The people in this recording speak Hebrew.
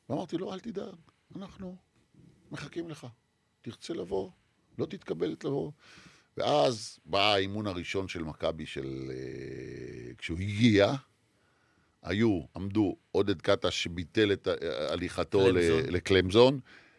ואמרתי לו, אל תדאג, אנחנו מחכים לך. תרצה לבוא, לא תתקבל לבוא. ואז בא האימון הראשון של מכבי כשהוא הגיע, עמדו עודד קטש שביטל את הליכתו קלמזון. לקלמזון,